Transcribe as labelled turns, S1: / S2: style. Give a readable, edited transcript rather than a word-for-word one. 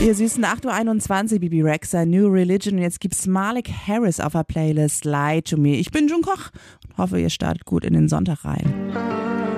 S1: Ihr süßen 8:21 Uhr, Bibi Rexha, New Religion. Und jetzt gibt's Malik Harris auf der Playlist, Lie to Me. Ich bin June Koch und hoffe, ihr startet gut in den Sonntag rein.